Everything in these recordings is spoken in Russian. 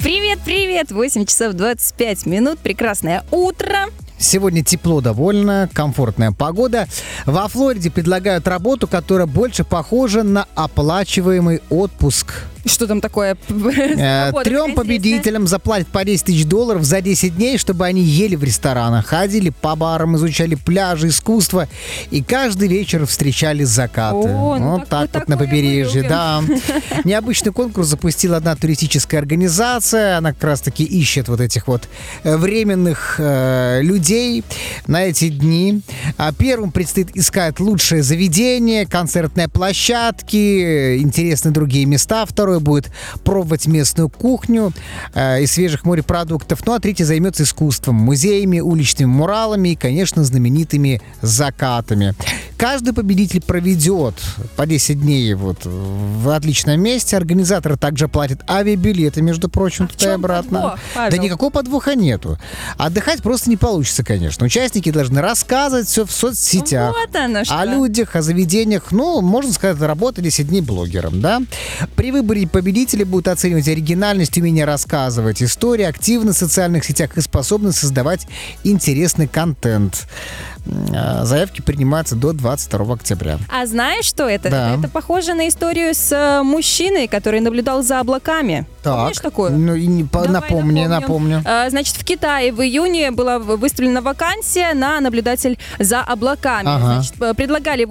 Привет! 8 часов 25 минут. Прекрасное утро. Сегодня тепло довольно, комфортная погода. Во Флориде предлагают работу, которая больше похожа на оплачиваемый отпуск. Что там такое? Трем победителям заплатят по $10 000 за 10 дней, чтобы они ели в ресторанах, ходили по барам, изучали пляжи, искусство и каждый вечер встречали закаты. Вот так вот на побережье, да. Необычный конкурс запустила одна туристическая организация. Она как раз-таки ищет вот этих вот временных людей на эти дни. Первым предстоит искать лучшее заведение, концертные площадки, интересные другие места. Второй будет пробовать местную кухню из свежих морепродуктов. Ну а третий займется искусством, музеями, уличными муралами и, конечно, знаменитыми закатами. Каждый победитель проведет по 10 дней вот в отличном месте. Организаторы также платят авиабилеты, между прочим, туда и обратно. Подвох, Павел? Да никакого подвоха нету. Отдыхать просто не получится, конечно. Участники должны рассказывать все в соцсетях. Вот оно что. О людях, о заведениях. Ну, можно сказать, работа 10 дней блогером, да? При выборе победителей будут оценивать оригинальность, умение рассказывать истории, активность в социальных сетях и способность создавать интересный контент. Заявки принимаются до 22 октября. А знаешь, что это? Да. Это похоже на историю с мужчиной, который наблюдал за облаками. Помнишь такое? Ну, Давай напомню. Значит, в Китае в июне была выставлена вакансия на наблюдатель за облаками. Ага. Значит, предлагали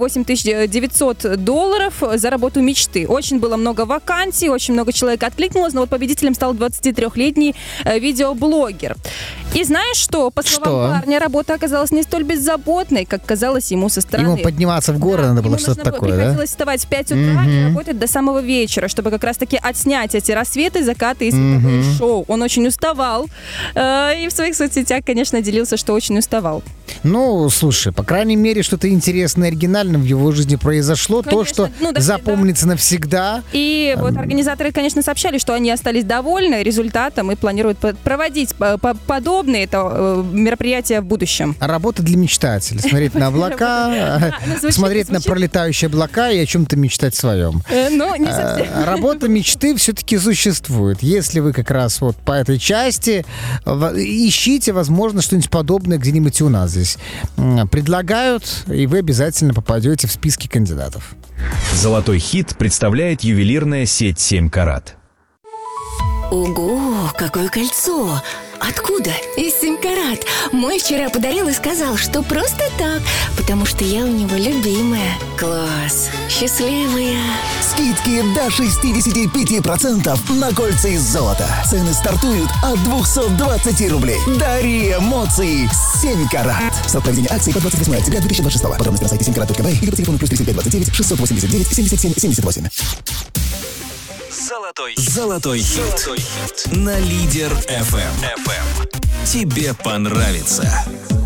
$8900 за работу мечты. Очень было много вакансий, очень много человек откликнулось, но вот победителем стал 23-летний видеоблогер. И знаешь что? По словам парня, работа оказалась не столь беззаботной, как казалось ему со стороны. Ему подниматься в горы надо было, что-то такое, да? Приходилось вставать в 5 утра и работать до самого вечера, чтобы как раз-таки отснять эти рассветы, закаты и световые шоу. Он очень уставал. И в своих соцсетях, конечно, делился, что очень уставал. Ну, слушай, по крайней мере, что-то интересное, оригинальное в его жизни произошло. Конечно. То, что Ну, да, запомнится навсегда. И вот организаторы, конечно, сообщали, что они остались довольны результатом и планируют проводить подобные мероприятия в будущем. Работа для мечтателей. Смотреть на облака, смотреть на пролетающие облака и о чем-то мечтать своем. Ну, не совсем. Работа мечты все-таки существует. Если вы как раз вот по этой части, ищите, возможно, что-нибудь подобное где-нибудь у нас здесь. Предлагают, и вы обязательно попадете в списки кандидатов. «Золотой хит» представляет ювелирная сеть «7 карат». Ого, какое кольцо! Откуда? Из 7 карат. Мой вчера подарил и сказал, что просто так, потому что я у него любимая. Класс. Счастливая. Скидки до 65% на кольца из золота. Цены стартуют от 220 рублей. Дари эмоции 7 карат. Срок проведения акции по 28 октября 2026. Подробности на сайте 7karat.by или по телефону +35 29 689 77 78. Золотой хит на Лидер FM. Тебе понравится.